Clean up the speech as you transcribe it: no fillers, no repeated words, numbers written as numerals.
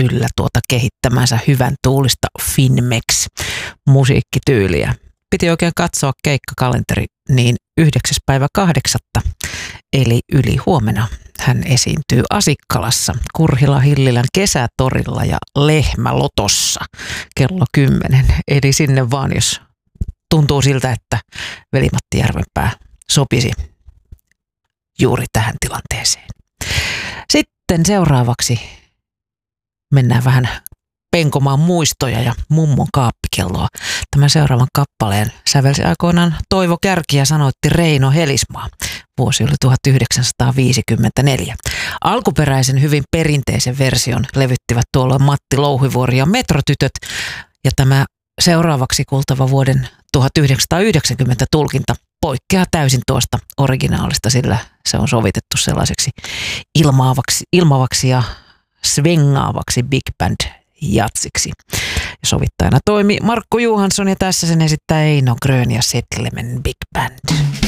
yllä tuota kehittämänsä hyvän tuulista Finmex-musiikkityyliä. Piti oikein katsoa keikkakalenteri, niin 9.8. eli yli huomenna hän esiintyy Asikkalassa, Kurhila-Hillilän kesätorilla ja Lehmälotossa kello 10. Eli sinne vaan, jos tuntuu siltä, että Veli-Matti Järvenpää sopisi juuri tähän tilanteeseen. Sitten seuraavaksi mennään vähän penkomaan muistoja ja mummon kaappikelloa. Tämän seuraavan kappaleen sävelsi aikoinaan Toivo Kärki ja sanoitti Reino Helismaa. Vuosi oli 1954. Alkuperäisen hyvin perinteisen version levyttivät tuolla Matti Louhivuori ja Metrotytöt. Ja tämä seuraavaksi kuultava vuoden 1990 tulkinta poikkeaa täysin tuosta originaalista, sillä se on sovitettu sellaiseksi ilmaavaksi ja svengaavaksi big band jatsiksi. Sovittajana toimi Markku Johansson ja tässä sen esittää Eino Grön ja Settlemen Big Band.